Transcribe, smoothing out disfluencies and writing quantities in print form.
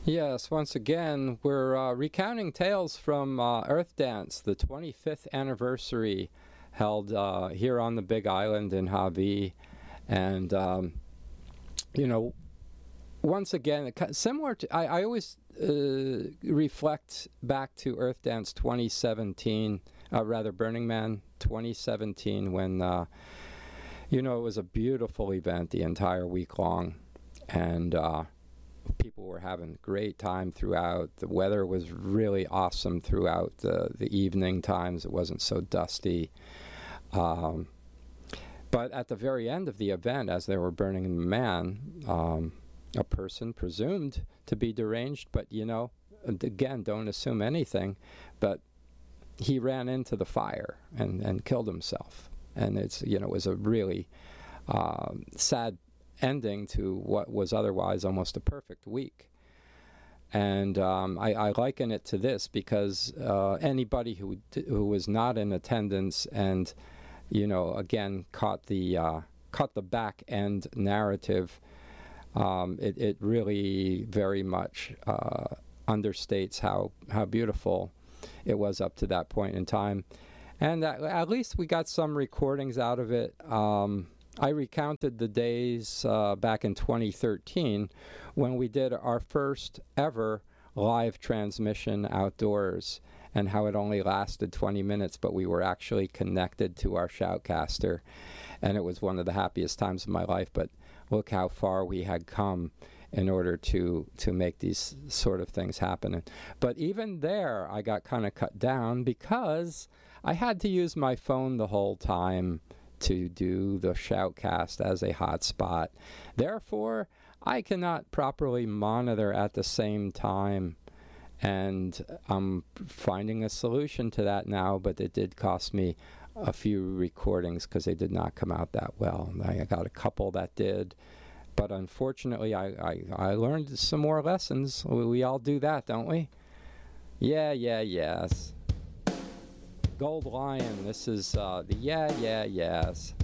Yes, once again, we're recounting tales from Earth Dance, the 25th anniversary held here on the Big Island in Hawaii. And, you know, once again, similar to, I always reflect back to Earth Dance 2017, Burning Man 2017, when, it was a beautiful event the entire week long. And, people were having a great time throughout. The weather was really awesome throughout the evening times. It wasn't so dusty. But at the very end of the event, as they were burning the man, a person presumed to be deranged, but, again, don't assume anything, but he ran into the fire and killed himself. And it was a really sad ending to what was otherwise almost a perfect week. And I liken it to this because anybody who was not in attendance and, again, caught the back end narrative, it really very much understates how beautiful it was up to that point in time. And at least we got some recordings out of it. I recounted the days back in 2013 when we did our first ever live transmission outdoors, and how it only lasted 20 minutes, but we were actually connected to our shoutcaster, and it was one of the happiest times of my life. But look how far we had come in order to make these sort of things happen. But even there, I got kind of cut down because I had to use my phone the whole time to do the shoutcast as a hotspot. Therefore, I cannot properly monitor at the same time, and I'm finding a solution to that now, but it did cost me a few recordings because they did not come out that well. I got a couple that did, but unfortunately I learned some more lessons. We all do that, don't we? Yes. Gold Lion, this is the yes.